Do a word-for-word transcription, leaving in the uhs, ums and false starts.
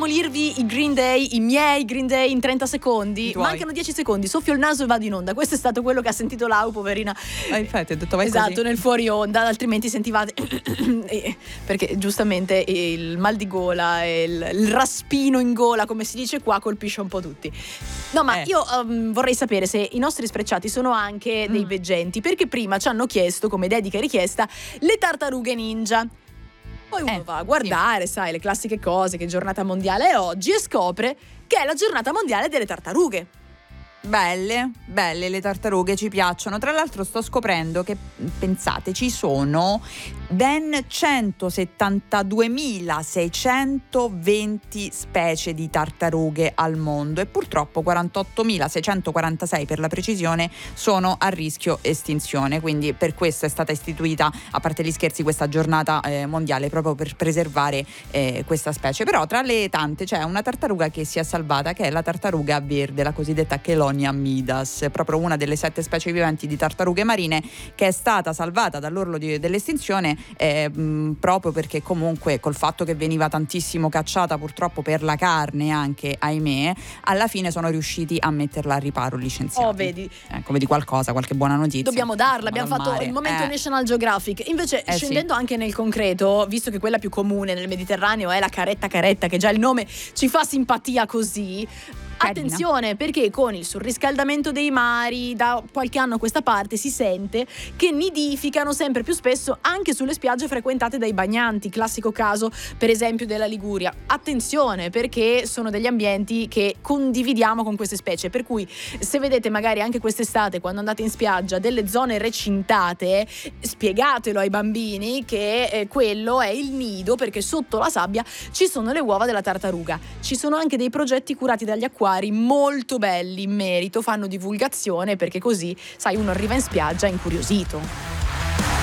demolirvi i Green Day, i miei Green Day in trenta secondi? Mancano dieci secondi, soffio il naso e vado in onda. Questo è stato quello che ha sentito Lau, poverina. Ah, infatti, ho detto vai esatto, così. nel fuori onda, altrimenti sentivate perché giustamente il mal di gola e il, il raspino in gola, come si dice qua, colpisce un po' tutti. No, ma Eh. io um, vorrei sapere se i nostri sprecciati sono anche dei Mm. veggenti, perché prima ci hanno chiesto, come dedica e richiesta, le tartarughe ninja. Poi uno Eh, va a guardare, sai, le classiche cose, che giornata mondiale è oggi, e scopre che è la giornata mondiale delle tartarughe. Belle, belle le tartarughe, ci piacciono. Tra l'altro sto scoprendo che, pensate, ci sono ben centosettantaduemilaseicentoventi specie di tartarughe al mondo e purtroppo quarantottomilaseicentoquarantasei per la precisione sono a rischio estinzione, quindi per questo è stata istituita, a parte gli scherzi, questa giornata eh, mondiale proprio per preservare eh, questa specie. Però tra le tante c'è una tartaruga che si è salvata, che è la tartaruga verde, la cosiddetta Chelonia midas, proprio una delle sette specie viventi di tartarughe marine che è stata salvata dall'orlo di, dell'estinzione eh, mh, proprio perché comunque col fatto che veniva tantissimo cacciata purtroppo per la carne anche, ahimè, alla fine sono riusciti a metterla a riparo, licenziati. Oh, vedi. Ecco, vedi qualcosa, qualche buona notizia. Dobbiamo darla, abbiamo Dal fatto mare. il momento Eh. National Geographic. Invece, Eh, scendendo sì. anche nel concreto, visto che quella più comune nel Mediterraneo è la caretta caretta, che già il nome ci fa simpatia così. Carina. Attenzione, perché con il surriscaldamento dei mari da qualche anno a questa parte si sente che nidificano sempre più spesso anche sulle spiagge frequentate dai bagnanti. Classico caso per esempio della Liguria. Attenzione, perché sono degli ambienti che condividiamo con queste specie, per cui se vedete magari anche quest'estate quando andate in spiaggia delle zone recintate, spiegatelo ai bambini che eh, quello è il nido, perché sotto la sabbia ci sono le uova della tartaruga. Ci sono anche dei progetti curati dagli acquari molto belli in merito, fanno divulgazione, perché così, sai, uno arriva in spiaggia incuriosito.